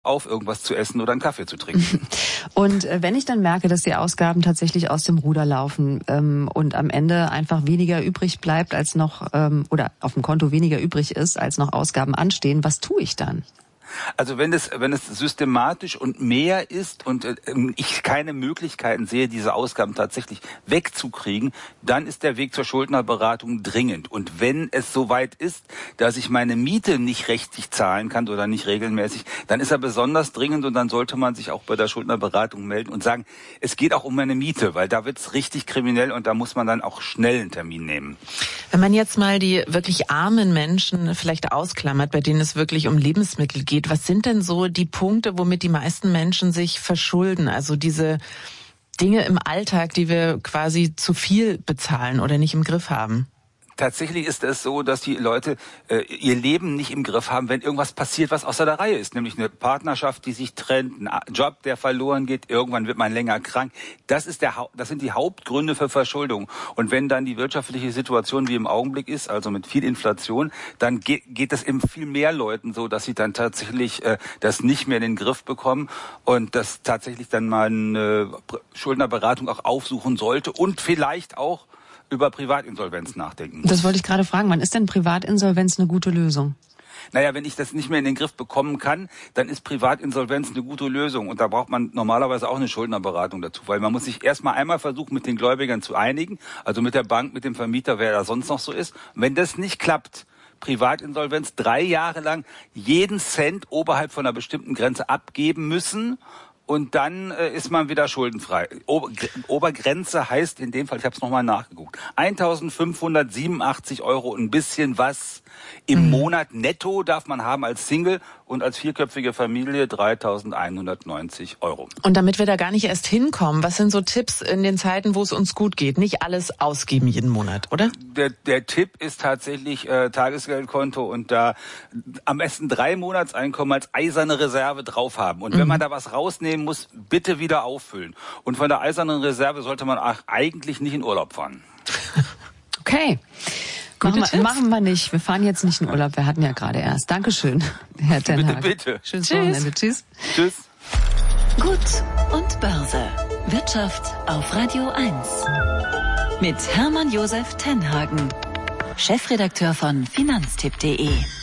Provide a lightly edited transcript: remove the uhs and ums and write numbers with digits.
auf, irgendwas zu essen oder einen Kaffee zu trinken. Und wenn ich dann merke, dass die Ausgaben tatsächlich aus dem Ruder laufen und am Ende einfach weniger übrig bleibt als noch oder auf dem Konto weniger übrig ist, als noch Ausgaben anstehen, was tue ich dann? Also wenn es systematisch und mehr ist und ich keine Möglichkeiten sehe, diese Ausgaben tatsächlich wegzukriegen, dann ist der Weg zur Schuldnerberatung dringend. Und wenn es soweit ist, dass ich meine Miete nicht rechtzeitig zahlen kann oder nicht regelmäßig, dann ist er besonders dringend und dann sollte man sich auch bei der Schuldnerberatung melden und sagen, es geht auch um meine Miete, weil da wird's richtig kriminell und da muss man dann auch schnell einen Termin nehmen. Wenn man jetzt mal die wirklich armen Menschen vielleicht ausklammert, bei denen es wirklich um Lebensmittel geht, was sind denn so die Punkte, womit die meisten Menschen sich verschulden? Also diese Dinge im Alltag, die wir quasi zu viel bezahlen oder nicht im Griff haben. Tatsächlich ist es so, dass die Leute ihr Leben nicht im Griff haben, wenn irgendwas passiert, was außer der Reihe ist. Nämlich eine Partnerschaft, die sich trennt, ein Job, der verloren geht, irgendwann wird man länger krank. Das sind die Hauptgründe für Verschuldung. Und wenn dann die wirtschaftliche Situation wie im Augenblick ist, also mit viel Inflation, dann geht es eben viel mehr Leuten so, dass sie dann tatsächlich das nicht mehr in den Griff bekommen und das tatsächlich dann mal eine Schuldnerberatung auch aufsuchen sollte und vielleicht auch über Privatinsolvenz nachdenken muss. Das wollte ich gerade fragen. Wann ist denn Privatinsolvenz eine gute Lösung? Naja, wenn ich das nicht mehr in den Griff bekommen kann, dann ist Privatinsolvenz eine gute Lösung. Und da braucht man normalerweise auch eine Schuldnerberatung dazu. Weil man muss sich erstmal einmal versuchen, mit den Gläubigern zu einigen. Also mit der Bank, mit dem Vermieter, wer da sonst noch so ist. Und wenn das nicht klappt, Privatinsolvenz 3 Jahre lang jeden Cent oberhalb von einer bestimmten Grenze abgeben müssen. Und dann ist man wieder schuldenfrei. Obergrenze heißt in dem Fall, ich habe es nochmal nachgeguckt, 1.587 € und ein bisschen was im Monat netto darf man haben als Single und als vierköpfige Familie 3.190 €. Und damit wir da gar nicht erst hinkommen, was sind so Tipps in den Zeiten, wo es uns gut geht? Nicht alles ausgeben jeden Monat, oder? Der Tipp ist tatsächlich Tagesgeldkonto und da am besten 3 Monatseinkommen als eiserne Reserve drauf haben. Und wenn man da was rausnehmen muss, bitte wieder auffüllen. Und von der eisernen Reserve sollte man eigentlich nicht in Urlaub fahren. Okay. Machen wir nicht. Wir fahren jetzt nicht in Urlaub. Wir hatten ja gerade erst. Dankeschön, Herr Ten Hag. Bitte. Schönes Wochenende. Tschüss. Tschüss. Gut und Börse. Wirtschaft auf Radio 1. Mit Hermann Josef Tenhagen, Chefredakteur von Finanztipp.de.